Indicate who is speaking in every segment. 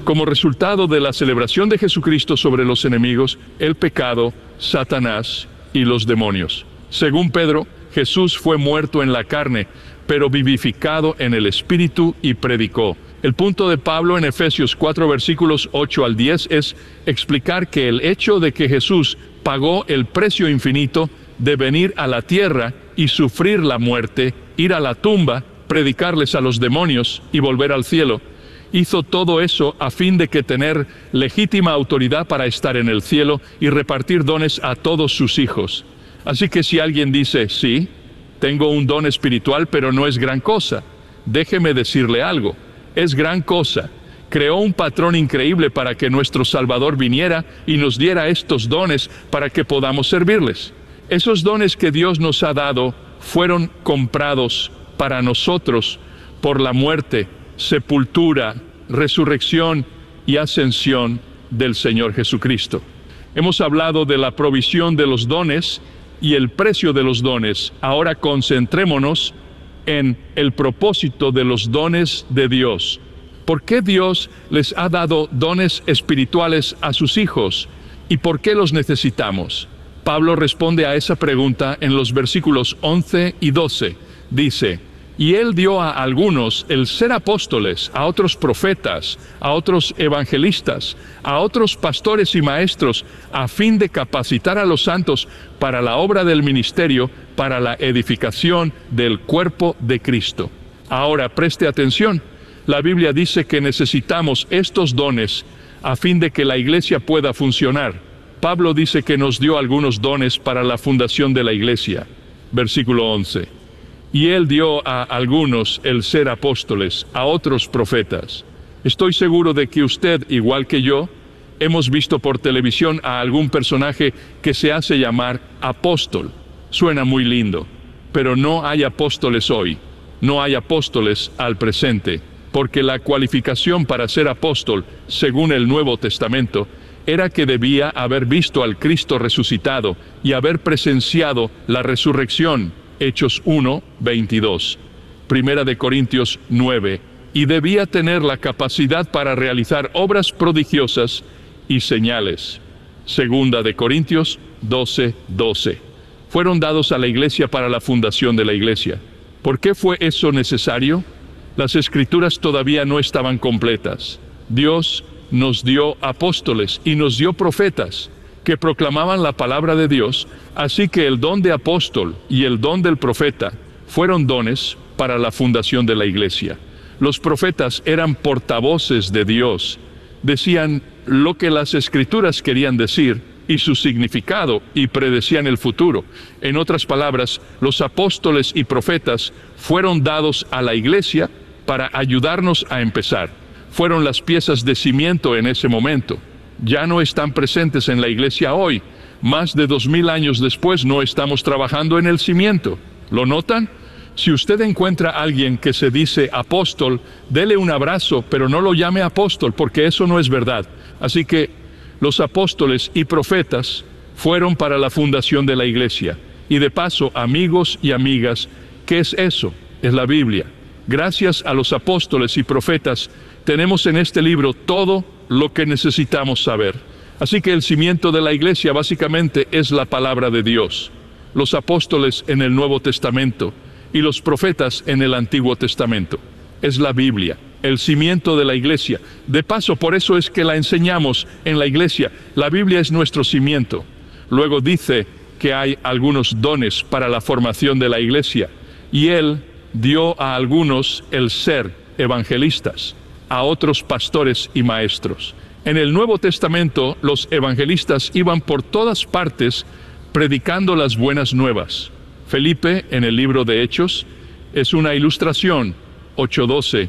Speaker 1: como resultado de la celebración de Jesucristo sobre los enemigos, el pecado, Satanás y los demonios. Según Pedro, Jesús fue muerto en la carne, pero vivificado en el Espíritu y predicó. El punto de Pablo en Efesios 4 versículos 8 al 10 es explicar que el hecho de que Jesús pagó el precio infinito de venir a la tierra y sufrir la muerte, ir a la tumba, predicarles a los demonios y volver al cielo, hizo todo eso a fin de que tener legítima autoridad para estar en el cielo y repartir dones a todos sus hijos. Así que si alguien dice, sí, tengo un don espiritual, pero no es gran cosa, déjeme decirle algo, es gran cosa. Creó un patrón increíble para que nuestro Salvador viniera y nos diera estos dones para que podamos servirles. Esos dones que Dios nos ha dado fueron comprados para nosotros por la muerte, sepultura, resurrección y ascensión del Señor Jesucristo. Hemos hablado de la provisión de los dones y el precio de los dones. Ahora concentrémonos en el propósito de los dones de Dios. ¿Por qué Dios les ha dado dones espirituales a sus hijos? ¿Y por qué los necesitamos? Pablo responde a esa pregunta en los versículos 11 y 12. Dice, y Él dio a algunos el ser apóstoles, a otros profetas, a otros evangelistas, a otros pastores y maestros, a fin de capacitar a los santos para la obra del ministerio, para la edificación del cuerpo de Cristo. Ahora, preste atención. La Biblia dice que necesitamos estos dones a fin de que la iglesia pueda funcionar. Pablo dice que nos dio algunos dones para la fundación de la iglesia. Versículo 11. Y Él dio a algunos el ser apóstoles, a otros profetas. Estoy seguro de que usted, igual que yo, hemos visto por televisión a algún personaje que se hace llamar apóstol. Suena muy lindo, pero no hay apóstoles hoy. No hay apóstoles al presente, porque la cualificación para ser apóstol, según el Nuevo Testamento, era que debía haber visto al Cristo resucitado y haber presenciado la resurrección. Hechos 1, 22. Primera de Corintios 9. Y debía tener la capacidad para realizar obras prodigiosas y señales. Segunda de Corintios 12, 12. Fueron dados a la iglesia para la fundación de la iglesia. ¿Por qué fue eso necesario? Las escrituras todavía no estaban completas. Dios nos dio apóstoles y nos dio profetas que proclamaban la palabra de Dios, así que el don de apóstol y el don del profeta fueron dones para la fundación de la iglesia. Los profetas eran portavoces de Dios, decían lo que las escrituras querían decir y su significado y predecían el futuro. En otras palabras, los apóstoles y profetas fueron dados a la iglesia para ayudarnos a empezar. Fueron las piezas de cimiento en ese momento. Ya no están presentes en la iglesia hoy. Más de 2000 años después no estamos trabajando en el cimiento. ¿Lo notan? Si usted encuentra a alguien que se dice apóstol, dele un abrazo, pero no lo llame apóstol, porque eso no es verdad. Así que los apóstoles y profetas fueron para la fundación de la iglesia. Y de paso, amigos y amigas, ¿qué es eso? Es la Biblia. Gracias a los apóstoles y profetas, tenemos en este libro todo lo que necesitamos saber. Así que el cimiento de la iglesia básicamente es la palabra de Dios. Los apóstoles en el Nuevo Testamento y los profetas en el Antiguo Testamento. Es la Biblia, el cimiento de la iglesia. De paso, por eso es que la enseñamos en la iglesia. La Biblia es nuestro cimiento. Luego dice que hay algunos dones para la formación de la iglesia. Y Él dio a algunos el ser evangelistas, a otros pastores y maestros. En el Nuevo Testamento, los evangelistas iban por todas partes predicando las buenas nuevas. Felipe, en el libro de Hechos, es una ilustración, 8:12,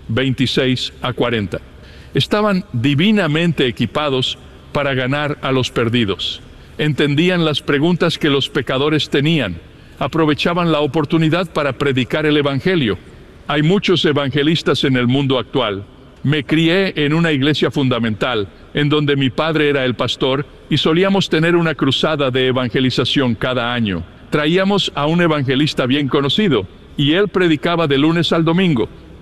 Speaker 1: 26 a 40. Estaban divinamente equipados para ganar a los perdidos. Entendían las preguntas que los pecadores tenían. Aprovechaban la oportunidad para predicar el evangelio. Hay muchos evangelistas en el mundo actual. Me crié en una iglesia fundamental, en donde mi padre era el pastor, y solíamos tener una cruzada de evangelización cada año. Traíamos a un evangelista bien conocido, y él predicaba de lunes al domingo.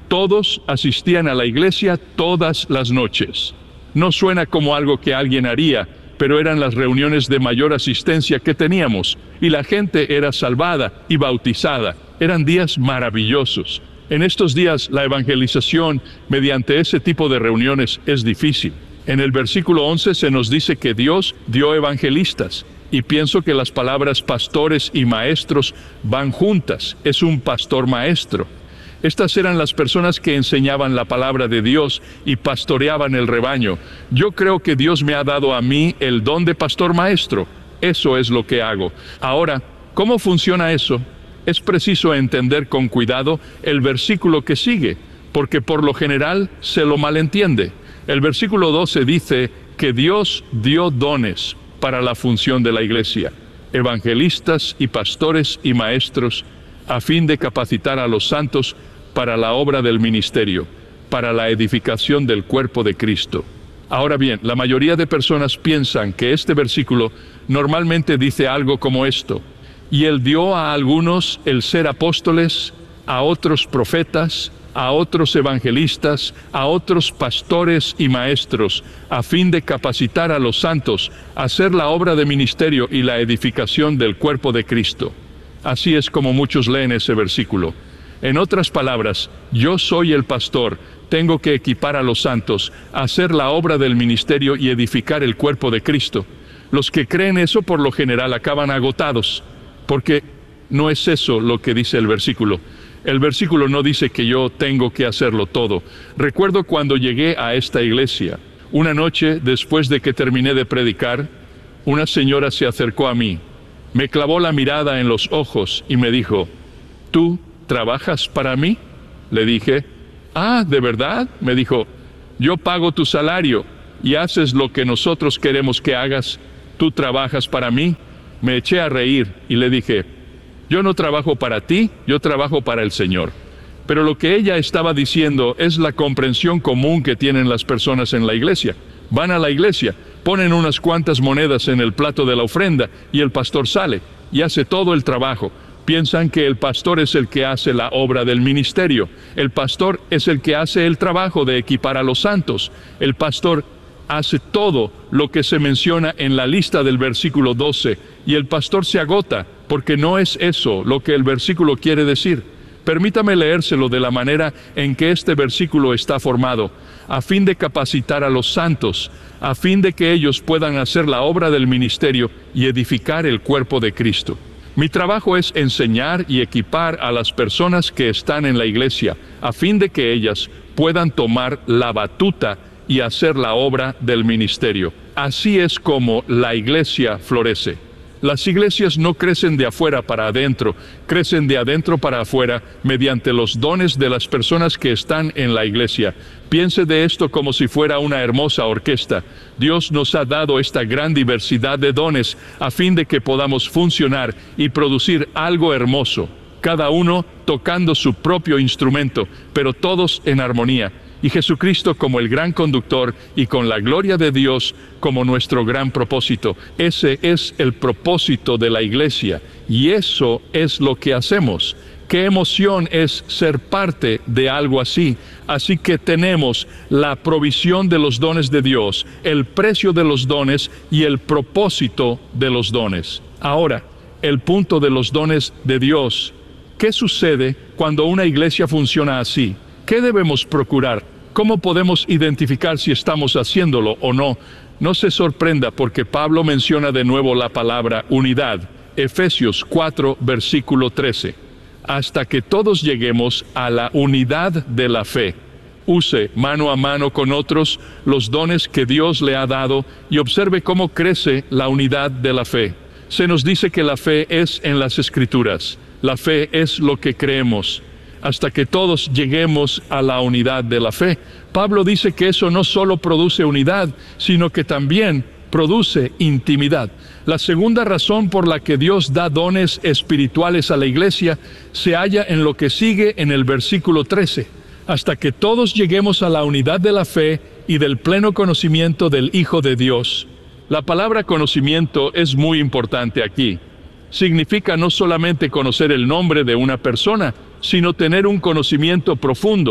Speaker 1: Todos asistían a la iglesia todas las noches. No suena como algo que alguien haría, pero eran las reuniones de mayor asistencia que teníamos, y la gente era salvada y bautizada. Eran días maravillosos. En estos días, la evangelización mediante ese tipo de reuniones es difícil. En el versículo 11 se nos dice que Dios dio evangelistas, y pienso que las palabras pastores y maestros van juntas. Es un pastor maestro. Estas eran las personas que enseñaban la palabra de Dios y pastoreaban el rebaño. Yo creo que Dios me ha dado a mí el don de pastor maestro. Eso es lo que hago. Ahora, ¿cómo funciona eso? Es preciso entender con cuidado el versículo que sigue, porque por lo general se lo malentiende. El versículo 12 dice que Dios dio dones para la función de la iglesia, evangelistas y pastores y maestros, a fin de capacitar a los santos para la obra del ministerio, para la edificación del cuerpo de Cristo. Ahora bien, la mayoría de personas piensan que este versículo normalmente dice algo como esto: y Él dio a algunos el ser apóstoles, a otros profetas, a otros evangelistas, a otros pastores y maestros, a fin de capacitar a los santos a hacer la obra de ministerio y la edificación del cuerpo de Cristo. Así es como muchos leen ese versículo. En otras palabras, yo soy el pastor, tengo que equipar a los santos, a hacer la obra del ministerio y edificar el cuerpo de Cristo. Los que creen eso por lo general acaban agotados, porque no es eso lo que dice el versículo. El versículo no dice que yo tengo que hacerlo todo. Recuerdo cuando llegué a esta iglesia, una noche después de que terminé de predicar, una señora se acercó a mí, me clavó la mirada en los ojos y me dijo: ¿tú trabajas para mí? Le dije: ah, ¿de verdad? Me dijo: yo pago tu salario y haces lo que nosotros queremos que hagas. ¿Tú trabajas para mí? Me eché a reír y le dije: yo no trabajo para ti, yo trabajo para el Señor. Pero lo que ella estaba diciendo es la comprensión común que tienen las personas en la iglesia. Van a la iglesia, ponen unas cuantas monedas en el plato de la ofrenda y el pastor sale y hace todo el trabajo. Piensan que el pastor es el que hace la obra del ministerio. El pastor es el que hace el trabajo de equipar a los santos. El pastor hace todo lo que se menciona en la lista del versículo 12, y el pastor se agota, porque no es eso lo que el versículo quiere decir. Permítame leérselo de la manera en que este versículo está formado, a fin de capacitar a los santos, a fin de que ellos puedan hacer la obra del ministerio y edificar el cuerpo de Cristo. Mi trabajo es enseñar y equipar a las personas que están en la iglesia, a fin de que ellas puedan tomar la batuta y hacer la obra del ministerio. Así es como la iglesia florece. Las iglesias no crecen de afuera para adentro, crecen de adentro para afuera mediante los dones de las personas que están en la iglesia. Piense de esto como si fuera una hermosa orquesta. Dios nos ha dado esta gran diversidad de dones a fin de que podamos funcionar y producir algo hermoso, cada uno tocando su propio instrumento, pero todos en armonía. Y Jesucristo como el gran conductor y con la gloria de Dios como nuestro gran propósito. Ese es el propósito de la iglesia y eso es lo que hacemos. Qué emoción es ser parte de algo así. Así que tenemos la provisión de los dones de Dios, el precio de los dones y el propósito de los dones. Ahora, el punto de los dones de Dios. ¿Qué sucede cuando una iglesia funciona así? ¿Qué debemos procurar? ¿Cómo podemos identificar si estamos haciéndolo o no? No se sorprenda porque Pablo menciona de nuevo la palabra unidad. Efesios 4, versículo 13. Hasta que todos lleguemos a la unidad de la fe. Use mano a mano con otros los dones que Dios le ha dado y observe cómo crece la unidad de la fe. Se nos dice que la fe es en las Escrituras. La fe es lo que creemos. Hasta que todos lleguemos a la unidad de la fe. Pablo dice que eso no solo produce unidad, sino que también produce intimidad. La segunda razón por la que Dios da dones espirituales a la iglesia se halla en lo que sigue en el versículo 13. Hasta que todos lleguemos a la unidad de la fe y del pleno conocimiento del Hijo de Dios. La palabra conocimiento es muy importante aquí. Significa no solamente conocer el nombre de una persona, sino tener un conocimiento profundo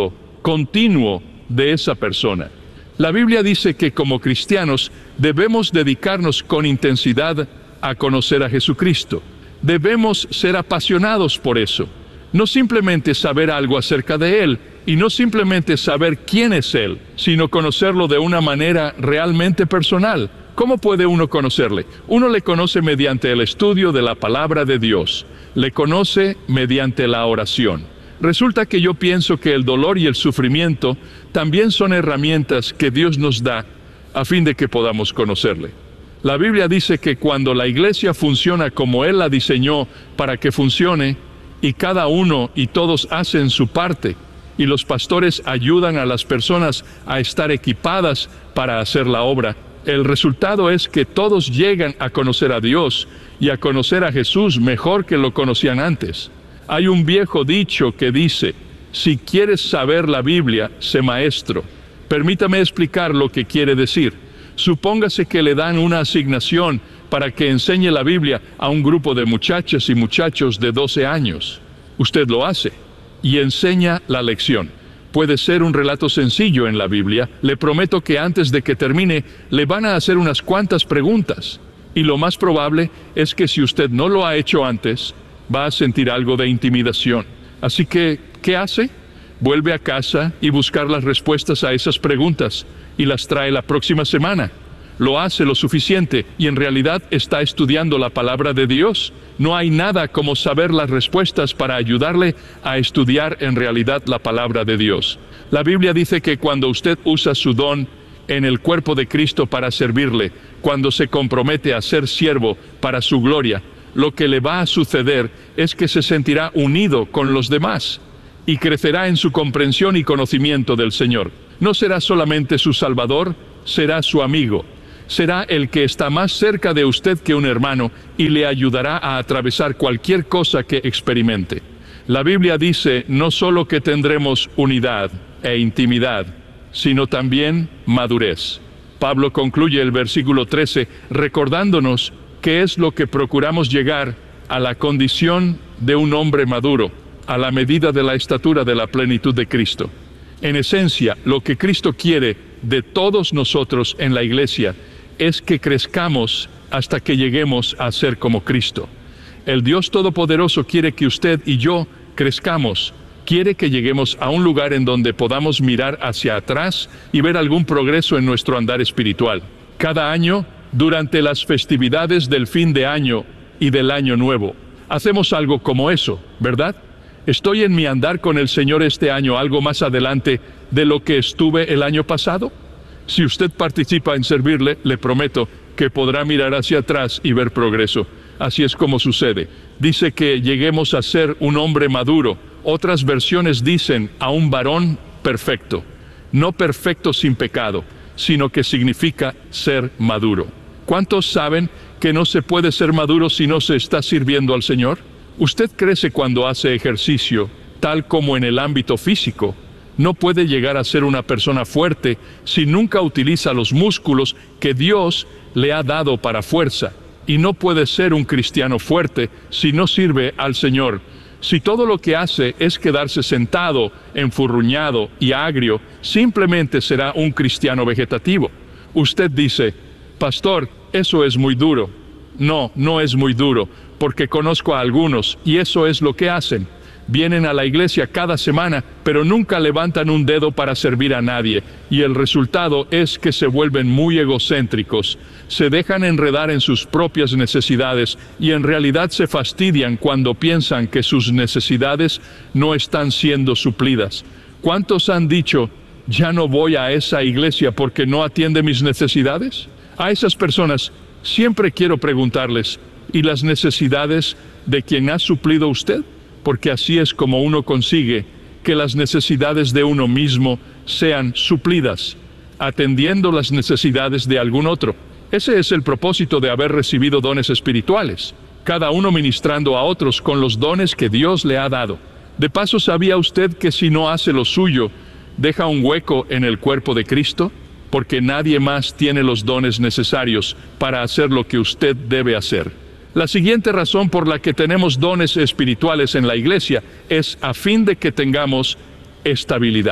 Speaker 1: continuo de esa persona. La Biblia dice que como cristianos debemos dedicarnos con intensidad a conocer a Jesucristo. Debemos ser apasionados por eso. No simplemente saber algo acerca de Él, y no simplemente saber quién es Él, sino conocerlo de una manera realmente personal. ¿Cómo puede uno conocerle? Uno le conoce mediante el estudio de la palabra de Dios. Le conoce mediante la oración. Resulta que yo pienso que el dolor y el sufrimiento también son herramientas que Dios nos da a fin de que podamos conocerle. La Biblia dice que cuando la iglesia funciona como Él la diseñó para que funcione, y cada uno y todos hacen su parte, y los pastores ayudan a las personas a estar equipadas para hacer la obra, el resultado es que todos llegan a conocer a Dios y a conocer a Jesús mejor que lo conocían antes. Hay un viejo dicho que dice: si quieres saber la Biblia, sé maestro. Permítame explicar lo que quiere decir. Supóngase que le dan una asignación para que enseñe la Biblia a un grupo de muchachas y muchachos de 12 años. Usted lo hace y enseña la lección. Puede ser un relato sencillo en la Biblia. Le prometo que antes de que termine, le van a hacer unas cuantas preguntas. Y lo más probable es que si usted no lo ha hecho antes, va a sentir algo de intimidación. Así que, ¿qué hace? Vuelve a casa y buscar las respuestas a esas preguntas y las trae la próxima semana. Lo hace lo suficiente y en realidad está estudiando la palabra de Dios. No hay nada como saber las respuestas para ayudarle a estudiar en realidad la palabra de Dios. La Biblia dice que cuando usted usa su don en el cuerpo de Cristo para servirle, cuando se compromete a ser siervo para su gloria, lo que le va a suceder es que se sentirá unido con los demás y crecerá en su comprensión y conocimiento del Señor. No será solamente su Salvador, será su amigo. Será el que está más cerca de usted que un hermano y le ayudará a atravesar cualquier cosa que experimente. La Biblia dice no solo que tendremos unidad e intimidad, sino también madurez. Pablo concluye el versículo 13 recordándonos que es lo que procuramos llegar a la condición de un hombre maduro, a la medida de la estatura de la plenitud de Cristo. En esencia, lo que Cristo quiere de todos nosotros en la iglesia es que crezcamos hasta que lleguemos a ser como Cristo. El Dios Todopoderoso quiere que usted y yo crezcamos. Quiere que lleguemos a un lugar en donde podamos mirar hacia atrás y ver algún progreso en nuestro andar espiritual. Cada año, durante las festividades del fin de año y del año nuevo, hacemos algo como eso, ¿verdad? ¿Estoy en mi andar con el Señor este año algo más adelante de lo que estuve el año pasado? Si usted participa en servirle, le prometo que podrá mirar hacia atrás y ver progreso. Así es como sucede. Dice que lleguemos a ser un hombre maduro. Otras versiones dicen a un varón perfecto. No perfecto sin pecado, sino que significa ser maduro. ¿Cuántos saben que no se puede ser maduro si no se está sirviendo al Señor? Usted crece cuando hace ejercicio, tal como en el ámbito físico. No puede llegar a ser una persona fuerte si nunca utiliza los músculos que Dios le ha dado para fuerza. Y no puede ser un cristiano fuerte si no sirve al Señor. Si todo lo que hace es quedarse sentado, enfurruñado y agrio, simplemente será un cristiano vegetativo. Usted dice: pastor, eso es muy duro. No, no es muy duro, porque conozco a algunos y eso es lo que hacen. Vienen a la iglesia cada semana, pero nunca levantan un dedo para servir a nadie, y el resultado es que se vuelven muy egocéntricos, se dejan enredar en sus propias necesidades, y en realidad se fastidian cuando piensan que sus necesidades no están siendo suplidas. ¿Cuántos han dicho: ya no voy a esa iglesia porque no atiende mis necesidades? A esas personas siempre quiero preguntarles: ¿y las necesidades de quien ha suplido usted? Porque así es como uno consigue que las necesidades de uno mismo sean suplidas, atendiendo las necesidades de algún otro. Ese es el propósito de haber recibido dones espirituales, cada uno ministrando a otros con los dones que Dios le ha dado. De paso, ¿sabía usted que si no hace lo suyo, deja un hueco en el cuerpo de Cristo? Porque nadie más tiene los dones necesarios para hacer lo que usted debe hacer. La siguiente razón por la que tenemos dones espirituales en la iglesia es a fin de que tengamos estabilidad.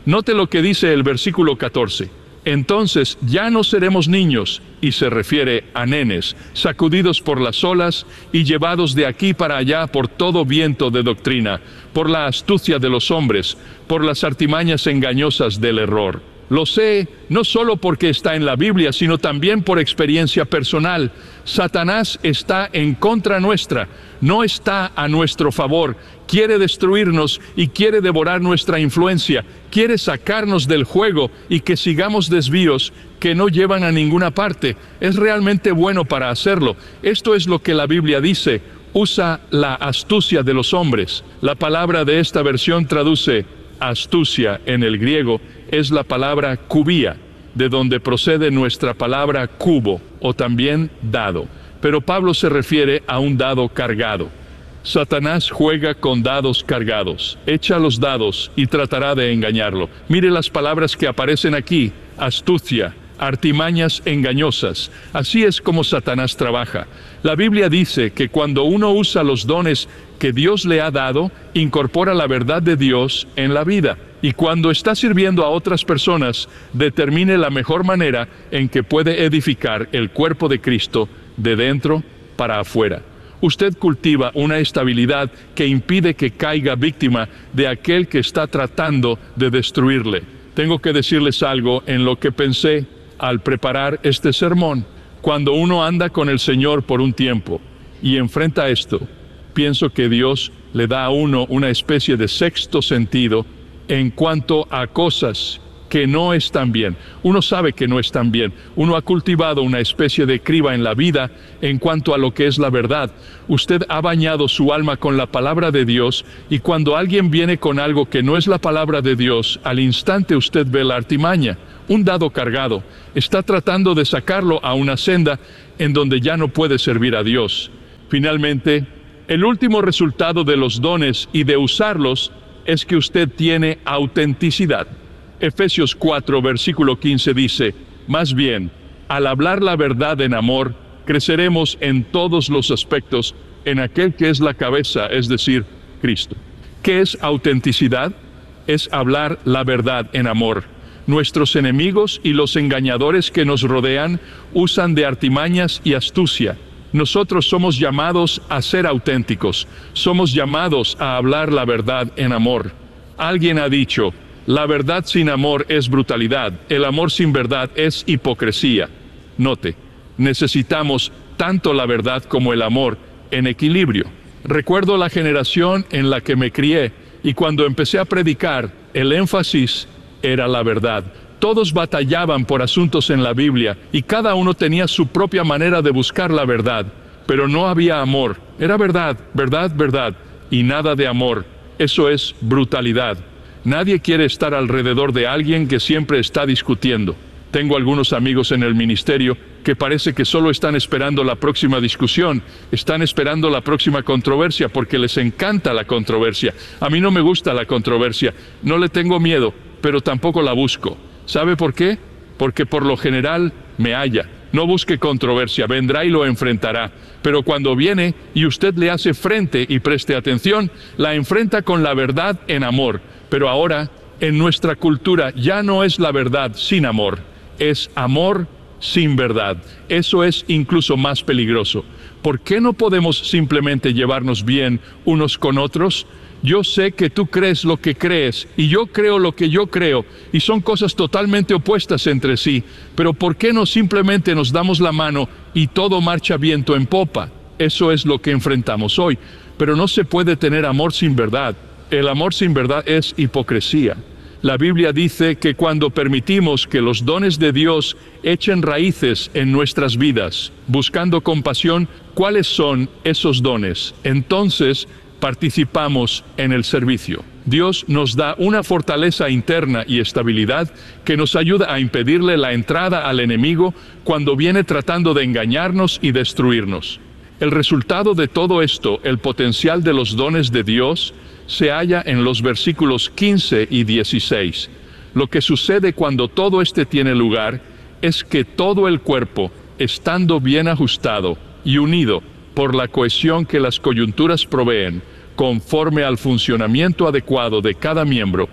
Speaker 1: Note lo que dice el versículo 14. Entonces ya no seremos niños, y se refiere a nenes, sacudidos por las olas y llevados de aquí para allá por todo viento de doctrina, por la astucia de los hombres, por las artimañas engañosas del error. Lo sé no solo porque está en la Biblia, sino también por experiencia personal. Satanás está en contra nuestra, no está a nuestro favor. Quiere destruirnos y quiere devorar nuestra influencia. Quiere sacarnos del juego y que sigamos desvíos que no llevan a ninguna parte. Es realmente bueno para hacerlo. Esto es lo que la Biblia dice. Usa la astucia de los hombres. La palabra de esta versión traduce astucia en el griego, es la palabra cubía, de donde procede nuestra palabra cubo, o también dado. Pero Pablo se refiere a un dado cargado. Satanás juega con dados cargados. Echa los dados y tratará de engañarlo. Mire las palabras que aparecen aquí: astucia, artimañas engañosas. Así es como Satanás trabaja. La Biblia dice que cuando uno usa los dones que Dios le ha dado, incorpora la verdad de Dios en la vida. Y cuando está sirviendo a otras personas, determine la mejor manera en que puede edificar el cuerpo de Cristo de dentro para afuera. Usted cultiva una estabilidad que impide que caiga víctima de aquel que está tratando de destruirle. Tengo que decirles algo en lo que pensé al preparar este sermón. Cuando uno anda con el Señor por un tiempo y enfrenta esto, pienso que Dios le da a uno una especie de sexto sentido en cuanto a cosas que no están bien. Uno sabe que no están bien. Uno ha cultivado una especie de criba en la vida en cuanto a lo que es la verdad. Usted ha bañado su alma con la palabra de Dios, y cuando alguien viene con algo que no es la palabra de Dios, al instante usted ve la artimaña, un dado cargado. Está tratando de sacarlo a una senda en donde ya no puede servir a Dios. Finalmente, el último resultado de los dones y de usarlos es que usted tiene autenticidad. Efesios 4, versículo 15 dice: más bien, al hablar la verdad en amor, creceremos en todos los aspectos en aquel que es la cabeza, es decir, Cristo. ¿Qué es autenticidad? Es hablar la verdad en amor. Nuestros enemigos y los engañadores que nos rodean usan de artimañas y astucia. Nosotros somos llamados a ser auténticos. Somos llamados a hablar la verdad en amor. Alguien ha dicho: la verdad sin amor es brutalidad, el amor sin verdad es hipocresía. Note, necesitamos tanto la verdad como el amor en equilibrio. Recuerdo la generación en la que me crié, y cuando empecé a predicar, el énfasis era la verdad. Todos batallaban por asuntos en la Biblia, y cada uno tenía su propia manera de buscar la verdad, pero no había amor. Era verdad, verdad, verdad, y nada de amor. Eso es brutalidad. Nadie quiere estar alrededor de alguien que siempre está discutiendo. Tengo algunos amigos en el ministerio que parece que solo están esperando la próxima discusión, están esperando la próxima controversia porque les encanta la controversia. A mí no me gusta la controversia, no le tengo miedo, pero tampoco la busco. ¿Sabe por qué? Porque por lo general me halla. No busque controversia, vendrá y lo enfrentará. Pero cuando viene y usted le hace frente y preste atención, la enfrenta con la verdad en amor. Pero ahora, en nuestra cultura, ya no es la verdad sin amor, es amor sin verdad. Eso es incluso más peligroso. ¿Por qué no podemos simplemente llevarnos bien unos con otros? Yo sé que tú crees lo que crees, y yo creo lo que yo creo, y son cosas totalmente opuestas entre sí. Pero ¿por qué no simplemente nos damos la mano y todo marcha viento en popa? Eso es lo que enfrentamos hoy. Pero no se puede tener amor sin verdad. El amor sin verdad es hipocresía. La Biblia dice que cuando permitimos que los dones de Dios echen raíces en nuestras vidas, buscando compasión, ¿cuáles son esos dones? Entonces participamos en el servicio. Dios nos da una fortaleza interna y estabilidad que nos ayuda a impedirle la entrada al enemigo cuando viene tratando de engañarnos y destruirnos. El resultado de todo esto, el potencial de los dones de Dios, se halla en los versículos 15 y 16. Lo que sucede cuando todo tiene lugar es que todo el cuerpo, estando bien ajustado y unido por la cohesión que las coyunturas proveen, conforme al funcionamiento adecuado de cada miembro,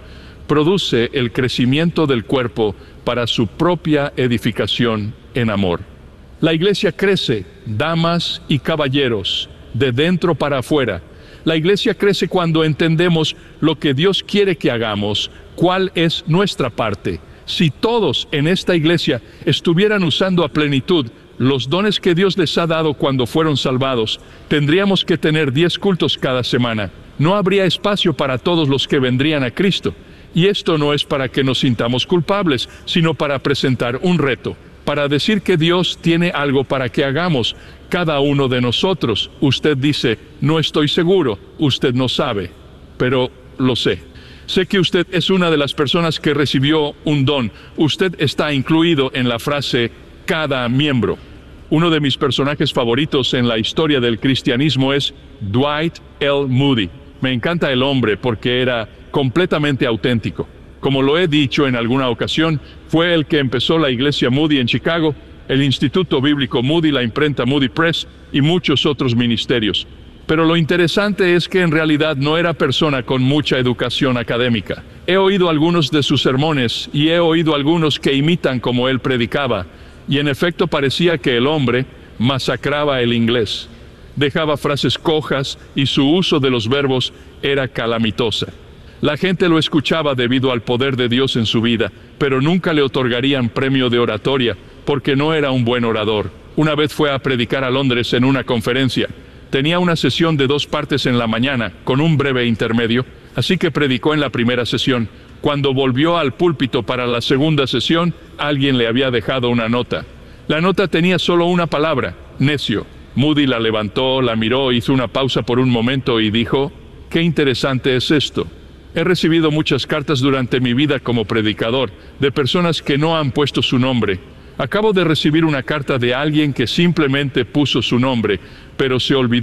Speaker 1: produce el crecimiento del cuerpo para su propia edificación en amor. La iglesia crece, damas y caballeros, de dentro para afuera. La iglesia crece cuando entendemos lo que Dios quiere que hagamos, cuál es nuestra parte. Si todos en esta iglesia estuvieran usando a plenitud los dones que Dios les ha dado cuando fueron salvados, tendríamos que tener 10 cultos cada semana. No habría espacio para todos los que vendrían a Cristo. Y esto no es para que nos sintamos culpables, sino para presentar un reto, para decir que Dios tiene algo para que hagamos, cada uno de nosotros. Usted dice, no estoy seguro, usted no sabe, pero lo sé. Sé que usted es una de las personas que recibió un don. Usted está incluido en la frase, cada miembro. Uno de mis personajes favoritos en la historia del cristianismo es Dwight L. Moody. Me encanta el hombre porque era completamente auténtico. Como lo he dicho en alguna ocasión, fue el que empezó la iglesia Moody en Chicago, el Instituto Bíblico Moody, la imprenta Moody Press y muchos otros ministerios. Pero lo interesante es que en realidad no era persona con mucha educación académica. He oído algunos de sus sermones y he oído algunos que imitan como él predicaba, y en efecto parecía que el hombre masacraba el inglés. Dejaba frases cojas y su uso de los verbos era calamitosa. La gente lo escuchaba debido al poder de Dios en su vida, pero nunca le otorgarían premio de oratoria porque no era un buen orador. Una vez fue a predicar a Londres en una conferencia. Tenía una sesión de 2 partes en la mañana, con un breve intermedio, así que predicó en la primera sesión. Cuando volvió al púlpito para la segunda sesión, alguien le había dejado una nota. La nota tenía solo una palabra, necio. Moody la levantó, la miró, hizo una pausa por un momento y dijo, «Qué interesante es esto. He recibido muchas cartas durante mi vida como predicador, de personas que no han puesto su nombre. Acabo de recibir una carta de alguien que simplemente puso su nombre, pero se olvidó